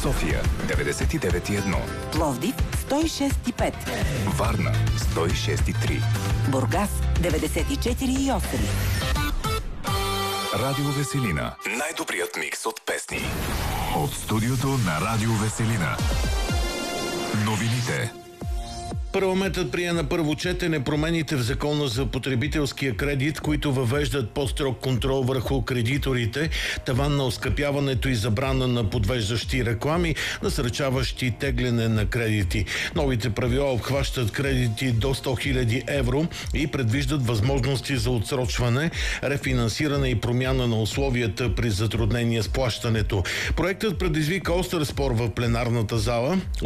София 99,1, Пловдив 106,5, Варна 106,3, Бургас 94,8. Радио Веселина. Най-добрият микс от песни. От студиото на Радио Веселина. Новините. Парламентът прие на първо четене промените в Закона за потребителския кредит, които въвеждат по-строг контрол върху кредиторите, таван на оскъпяването и забрана на подвеждащи реклами, насърчаващи тегляне на кредити. Новите правила обхващат кредити до 100 000 евро и предвиждат възможности за отсрочване, рефинансиране и промяна на условията при затруднения с плащането. Проектът предизвика остър спор в пленарната зала.